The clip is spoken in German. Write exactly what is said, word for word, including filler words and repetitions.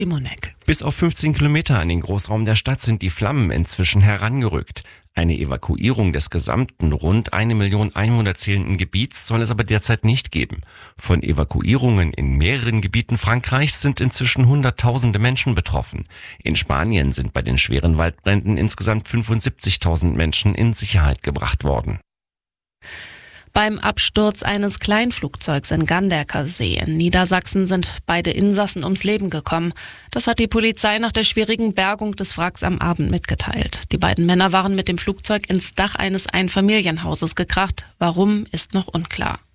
Imonek. Bis auf fünfzehn Kilometer an den Großraum der Stadt sind die Flammen inzwischen herangerückt. Eine Evakuierung des gesamten rund eine Million Einwohner zählenden Gebiets soll es aber derzeit nicht geben. Von Evakuierungen in mehreren Gebieten Frankreichs sind inzwischen Hunderttausende Menschen betroffen. In Spanien sind bei den schweren Waldbränden insgesamt fünfundsiebzigtausend Menschen in Sicherheit gebracht worden. Beim Absturz eines Kleinflugzeugs in Ganderker See in Niedersachsen sind beide Insassen ums Leben gekommen. Das hat die Polizei nach der schwierigen Bergung des Wracks am Abend mitgeteilt. Die beiden Männer waren mit dem Flugzeug ins Dach eines Einfamilienhauses gekracht. Warum, ist noch unklar.